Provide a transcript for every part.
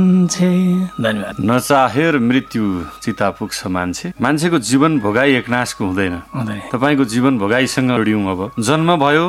धन्यवाद। नचाहेर मृत्यु चिता पुग्छ मान्छे, मान्छेको जीवन भोगाई एकनाशको हुँदैन। तपाईको जीवन भोगाईसँग जोडियौं। अब जन्म भयो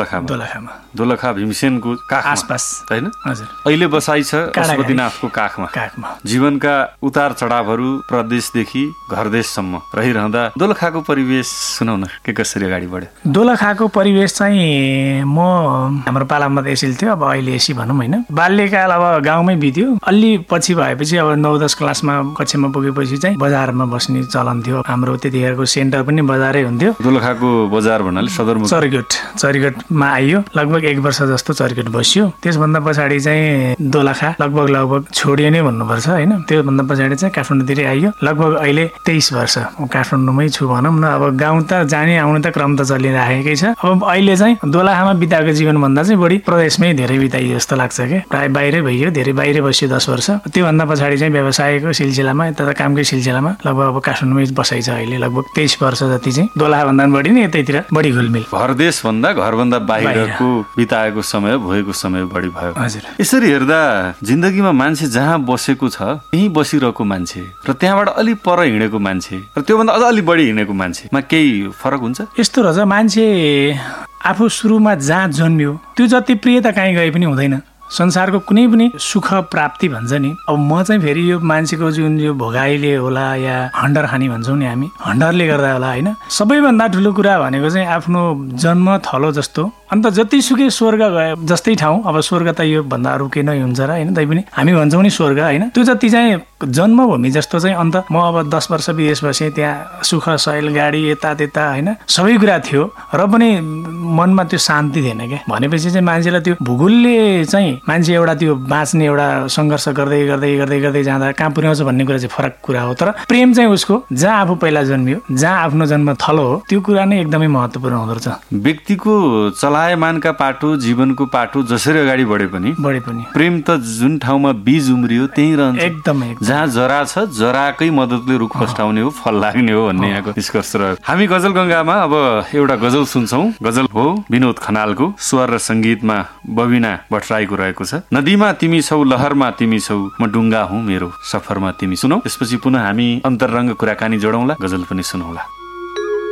दोलखा भीमसेनको काखमा आसपास हैन? हजुर। अहिले बसाइ छ पशुपतिनाथको काखमा। जीवनका उतार चढावहरू प्रदेशदेखि घरदेशसम्म रहिरहँदा दोलखाको परिवेश सुनाउन के कसरी अगाडि बढ्यो? दोलखाको परिवेश चाहिँ हाम्रो पालामा त यसरी थियो, अब अहिले यसरी भनौँ होइन। बाल्यकाल अब गाउँमै बित्यो। अलि पछि भएपछि अब 9-10 क्लासमा कक्षामा पुगेपछि चाहिँ बजारमा बस्ने चलन थियो। हाम्रो त्यतिखेरको सेन्टर पनि बजारै हुन्थ्यो। दोलखाको बजार भन्नाले सदरमुकाम चरिगटमा आइयो। लगभग 1 वर्ष जस्तो चरिगट बस्यो। त्यसभन्दा पछाडि चाहिँ दोलखा लगभग छोडियो नै भन्नुपर्छ होइन। त्योभन्दा पछाडि चाहिँ काठमाडौँतिर आइयो। लगभग अहिले 23 वर्ष काठमाडौँमै छु भनौँ न। अब गाउँ त जाने आउने त क्रम त चलिरहेकै छ। अब अहिले चाहिँ दोलखामा बिताएको जीवनभन्दा चाहिँ बढी प्रदेशमै धेरै बिताइयो जस्तो लाग्छ क्या। प्रायः बाहिरै भइयो, धेरै बाहिरै बस्यो 10 वर्ष। त्योभन्दा पछाडि चाहिँ व्यवसायको सिलसिलामा तथा कामकै सिलसिलामा लगभग अब काठमाडौँमै बसाइ छ अहिले। लगभग 23 वर्ष जति चाहिँ दोलखाभन्दा बढी नै यतैतिर बढी घुलमिल। घरदेशभन्दा घरभन्दा बाहिरको बिताएको समय भोगेको समय बढी भयो। हजुर। यसरी हेर्दा जिन्दगीमा मान्छे जहाँ बसेको छ त्यहीँ बसिरहेको मान्छे र त्यहाँबाट अलि पर हिँडेको मान्छे र त्योभन्दा अझ अलि बढी हिँडेको मान्छेमा केही फरक हुन्छ? यस्तो रहेछ, मान्छे आफू सुरुमा जहाँ जन्मियो त्यो जति प्रियता कहीँ गए पनि हुँदैन। संसारको कुनै पनि सुख प्राप्ति भन्छ नि। अब म चाहिँ फेरि यो मान्छेको जुन यो भोगाइले होला या हन्डर खानी भन्छौँ नि हामी, हन्डरले गर्दा होला होइन। सबैभन्दा ठुलो कुरा भनेको चाहिँ आफ्नो जन्म थलो जस्तो अन्त जतिसुकै स्वर्ग गए जस्तै ठाउँ। अब स्वर्ग त यो भन्दा अरू के नै हुन्छ र होइन, तैपनि हामी भन्छौँ नि स्वर्ग होइन। त्यो जति चाहिँ जन्मभूमि जस्तो चाहिँ अन्त म अब 10 वर्ष विदेश बसेँ, त्यहाँ सुख शैल गाडी यता त्यता होइन सबै कुरा थियो र पनि मनमा त्यो शान्ति थिएन क्या। भनेपछि चाहिँ मान्छेलाई त्यो भूगोलले चाहिँ मान्छे एउटा त्यो बाँच्ने एउटा सङ्घर्ष गर्दै गर्दै गर्दै गर्दै जाँदा कहाँ पुर्याउँछ भन्ने कुरा चाहिँ फरक कुरा हो। तर प्रेम चाहिँ उसको जहाँ आफू पहिला जन्मियो, जहाँ आफ्नो जन्म थलो हो, त्यो कुरा नै एकदमै महत्त्वपूर्ण हुँदो रहेछ। व्यक्तिको चलायमानका पाटो, जीवनको पाटो जसरी अगाडि बढे पनि प्रेम त जुन ठाउँमा बीज उम्रियो त्यही रहन्छ। एकदमै जहाँ जरा छ जराकै मद्दतले रुख फस्टाउने हो, फल लाग्ने हो भन्ने यहाँको निष्कर्ष रह्यो। हामी गजल गङ्गामा अब एउटा गजल सुन्छौँ। गजल हो विनोद खनालको, स्वर र सङ्गीतमा बबिना भट्टराईको रहेको छ। नदीमा तिमी छौ, लहरमा तिमी छौ, म डुङ्गा हुँ मेरो सफरमा तिमी। सुनौ, त्यसपछि पुनः हामी अन्तरङ्ग कुराकानी जोडौँला, गजल पनि सुनौला।